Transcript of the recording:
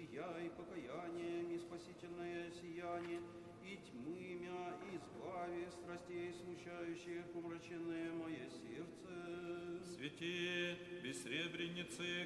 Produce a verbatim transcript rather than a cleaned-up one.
сияй покаянием и спасительное сияние, и тьмы мя избави страстей смущающих умраченное мое сердце. Святи бессребреницы